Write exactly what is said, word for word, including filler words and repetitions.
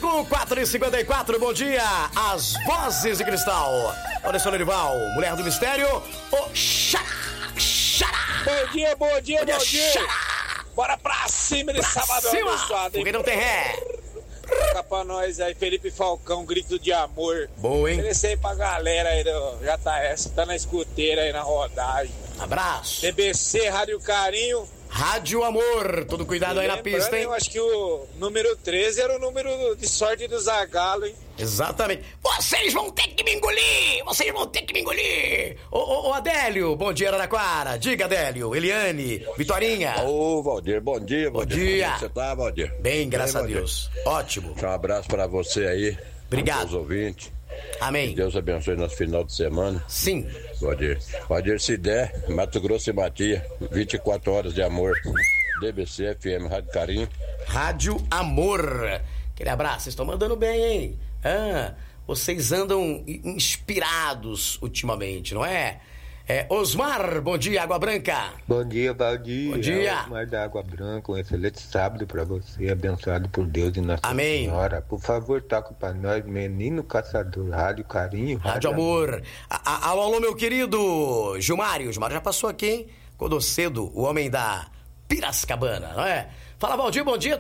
com quatro e cinquenta e quatro, bom dia. As vozes de cristal. Anderson Lorival, Mulher do Mistério. O Xará, Xará. Bom dia, bom dia, bom dia. Bom dia. Xará. Bora pra cima de sábado abençoado, porque não tem ré. Toca pra nós aí, Felipe Falcão, grito de amor. Boa, hein? Oferecer aí pra galera aí do J S, tá na escuteira aí na rodagem. Abraço. T B C, Rádio Carinho. Rádio Amor, todo cuidado aí na pista, hein? Eu acho que o número treze era o número de sorte do Zagallo, hein? Exatamente. Vocês vão ter que me engolir! Vocês vão ter que me engolir! Ô, ô, ô Adélio, bom dia, Araraquara. Diga, Adélio, Eliane, Vitorinha. Ô, Valdir, bom dia, Bom Valdir. dia. Como é que você tá, Valdir? Bem, graças Bem, a Deus. Ótimo. Um abraço pra você aí. Obrigado. Aos ouvintes. Amém. Que Deus abençoe nosso final de semana. Sim. Valdir. Valdir, se der, Mato Grosso e Matia, vinte e quatro horas de amor. D B C F M, Rádio Carinho. Rádio Amor. Aquele abraço, vocês estão mandando bem, hein? Ah, vocês andam inspirados ultimamente, não é? É, Osmar, bom dia, Água Branca. Bom dia, Valdir. Bom dia. É Osmar da Água Branca, um excelente sábado pra você, abençoado por Deus e Nossa Amém. Senhora. Por favor, toca pra nós, Menino Caçador, Rádio Carinho. Rádio, Rádio Amor. Amor. A, a, alô, alô, meu querido Gilmário. Gilmário já passou aqui, hein? Acordou cedo, o homem da Piracicabana, não é? Fala, Valdir, bom dia.